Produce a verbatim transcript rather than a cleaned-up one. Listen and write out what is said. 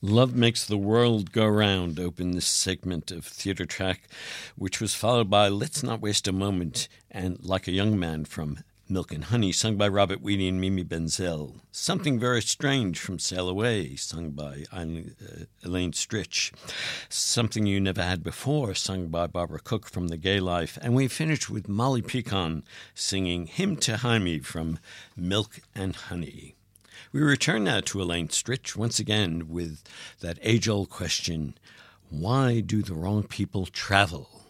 Love Makes the World Go Round opened this segment of Theatre Track, which was followed by Let's Not Waste a Moment and Like a Young Man from Milk and Honey, sung by Robert Weedy and Mimi Benzel. Something Very Strange from Sail Away, sung by Eileen, uh, Elaine Stritch. Something You Never Had Before, sung by Barbara Cook from The Gay Life. And we finished with Molly Picon singing Hymn to Jaime from Milk and Honey. We return now to Elaine Stritch once again with that age-old question, why do the wrong people travel?